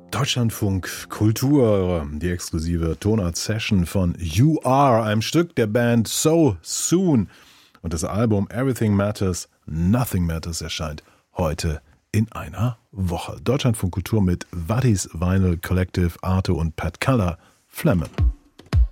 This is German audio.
Deutschlandfunk Kultur, die exklusive Tonart-Session von You Are, einem Stück der Band So Soon. Und das Album Everything Matters, Nothing Matters erscheint heute in einer Woche. Deutschlandfunk Kultur mit Waddies Vinyl Collective, Arte und Pat Color, Flemmen.